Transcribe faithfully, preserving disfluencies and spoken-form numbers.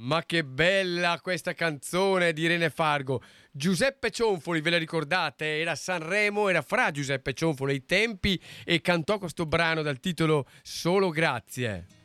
Ma che bella questa canzone di Irene Fargo. Giuseppe Cionfoli, ve la ricordate? Era a Sanremo, era fra Giuseppe Cionfoli ai tempi e cantò questo brano dal titolo Solo Grazie.